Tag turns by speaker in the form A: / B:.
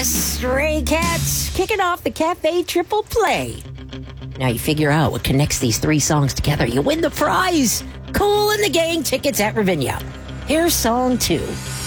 A: Stray Cats, kicking off the Cafe Triple Play. Now you figure out what connects these three songs together. You win the prize. Kool and the Gang tickets at Ravinia. Here's song 2.